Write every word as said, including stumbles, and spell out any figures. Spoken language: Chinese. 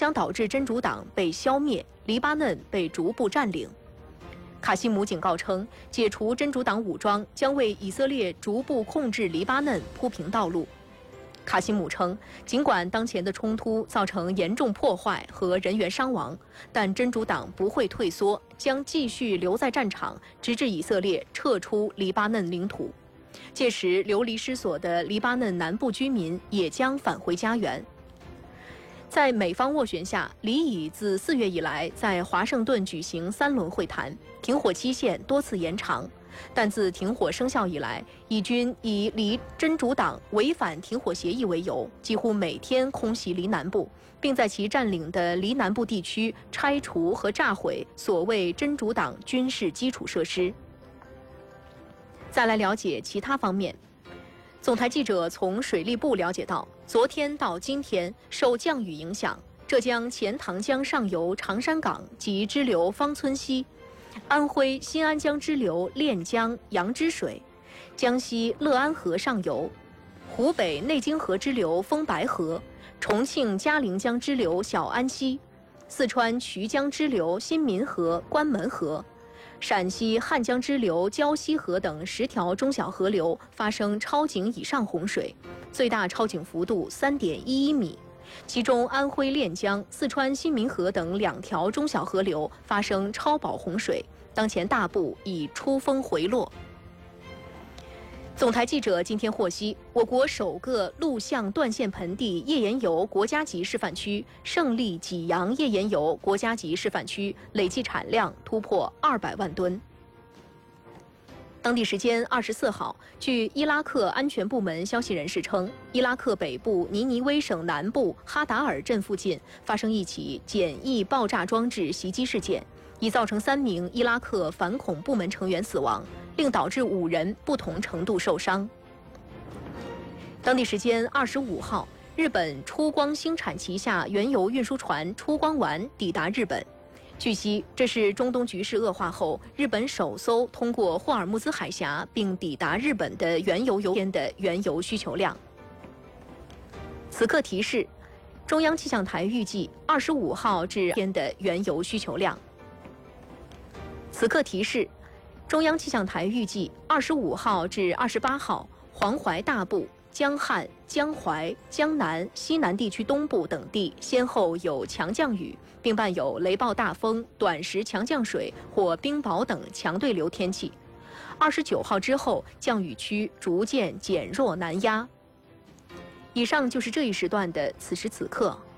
将导致真主党被消灭，黎巴嫩被逐步占领。卡西姆警告称，解除真主党武装将为以色列逐步控制黎巴嫩铺平道路。卡西姆称，尽管当前的冲突造成严重破坏和人员伤亡，但真主党不会退缩，将继续留在战场，直至以色列撤出黎巴嫩领土。届时，流离失所的黎巴嫩南部居民也将返回家园。在美方斡旋下，黎以自四月以来在华盛顿举行三轮会谈，停火期限多次延长。但自停火生效以来，以军以黎真主党违反停火协议为由，几乎每天空袭黎南部，并在其占领的黎南部地区拆除和炸毁所谓真主党军事基础设施。再来了解其他方面。总台记者从水利部了解到，昨天到今天，受降雨影响，浙江钱塘江上游长山港及支流方村溪，安徽新安江支流练江杨支水，江西乐安河上游，湖北内经河支流丰白河，重庆嘉陵江支流小安溪，四川衢江支流新民河关门河，陕西汉江支流胶西河等十条中小河流发生超警以上洪水，最大超警幅度 三点一一米。其中，安徽练江、四川新民河等两条中小河流发生超保洪水，当前大部已出峰回落。总台记者今天获悉，我国首个陆相断线盆地页岩油国家级示范区胜利济阳页岩油国家级示范区累计产量突破二百万吨。当地时间二十四号，据伊拉克安全部门消息人士称，伊拉克北部尼尼微省南部哈达尔镇附近发生一起简易爆炸装置袭击事件，已造成三名伊拉克反恐部门成员死亡，并导致五人不同程度受伤。当地时间二十五号，日本出光兴产旗下原油运输船出光丸抵达日本。据悉，这是中东局势恶化后，日本首艘通过霍尔木兹海峡并抵达日本的原油油天的原油需求量。此刻提示，中央气象台预计二十五号至天的原油需求量。此刻提示，中央气象台预计二十五号至二十八号，黄淮大部、江汉、江淮、江南、西南地区东部等地先后有强降雨，并伴有雷暴大风、短时强降水或冰雹等强对流天气。二十九号之后，降雨区逐渐减弱南压。以上就是这一时段的此时此刻。